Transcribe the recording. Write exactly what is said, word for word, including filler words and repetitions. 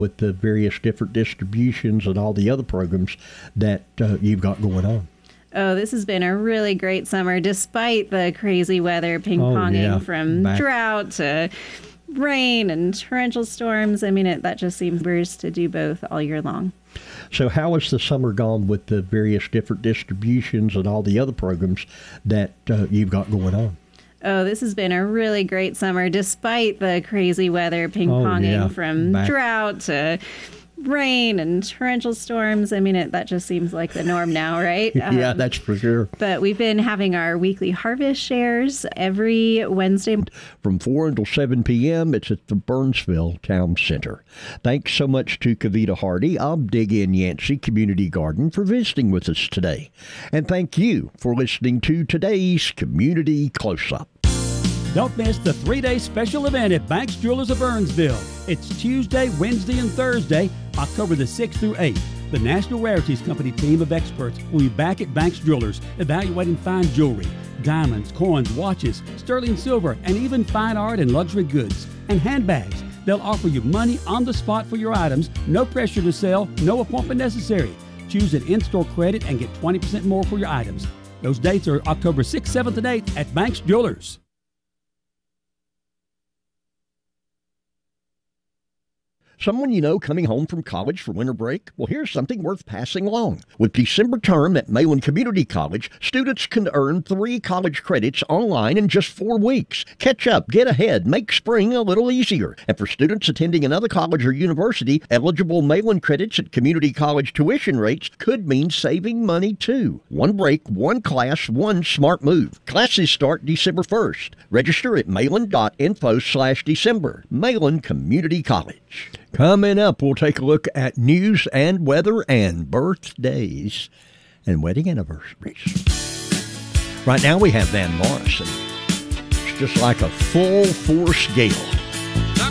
with the various different distributions and all the other programs that uh, you've got going on. Oh, this has been a really great summer, despite the crazy weather, ping-ponging oh, yeah. from Back. drought to rain and torrential storms. I mean, it, that just seems weird to do both all year long. So how has the summer gone with the various different distributions and all the other programs that uh, you've got going on? Oh, this has been a really great summer, despite the crazy weather, ping-ponging oh, yeah. from Back. drought to rain and torrential storms. I mean, it, that just seems like the norm now, right? yeah, um, that's for sure. But we've been having our weekly harvest shares every Wednesday. From four until seven p.m., it's at the Burnsville Town Center. Thanks so much to Kavita Hardy of Dig In Yancey Community Garden for visiting with us today. And thank you for listening to today's Community Close-Up. Don't miss the three-day special event at Banks Jewelers of Burnsville. It's Tuesday, Wednesday, and Thursday, October the sixth through eighth. The National Rarities Company team of experts will be back at Banks Jewelers evaluating fine jewelry, diamonds, coins, watches, sterling silver, and even fine art and luxury goods, and handbags. They'll offer you money on the spot for your items, no pressure to sell, no appointment necessary. Choose an in-store credit and get twenty percent more for your items. Those dates are October sixth, seventh, and eighth at Banks Jewelers. Someone you know coming home from college for winter break? Well, here's something worth passing along. With December term at Mayland Community College, students can earn three college credits online in just four weeks. Catch up, get ahead, make spring a little easier. And for students attending another college or university, eligible Mayland credits at community college tuition rates could mean saving money too. One break, one class, one smart move. Classes start December first. Register at mayland.info slash December. Mayland Community College. Coming up, we'll take a look at news and weather and birthdays and wedding anniversaries. Right now we have Van Morrison. It's just like a full force gale.